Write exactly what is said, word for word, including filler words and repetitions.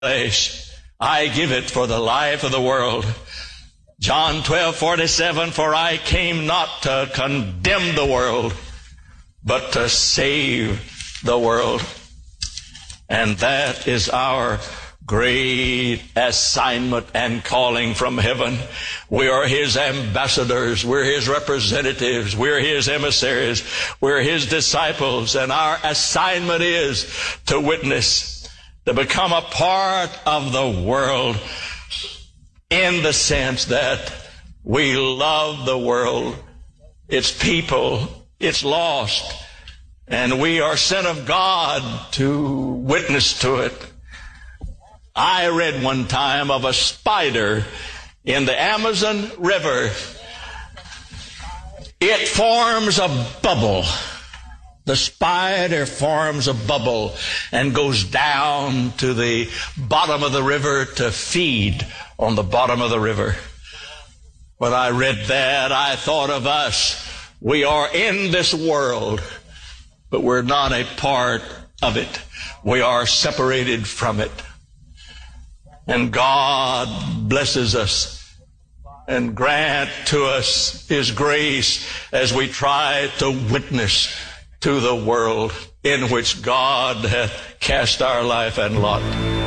flesh, I give it for the life of the world. John twelve forty-seven, for I came not to condemn the world, but to save the world. And that is our great assignment and calling from heaven. We are His ambassadors. We're His representatives. We're His emissaries. We're His disciples. And our assignment is to witness, to become a part of the world in the sense that we love the world, its people, its lost, and we are sent of God to witness to it. I read one time of a spider in the Amazon River. It forms a bubble. The spider forms a bubble and goes down to the bottom of the river to feed on the bottom of the river. When I read that, I thought of us. We are in this world, but we're not a part of it. We are separated from it. And God blesses us and grant to us His grace as we try to witness to the world in which God hath cast our life and lot.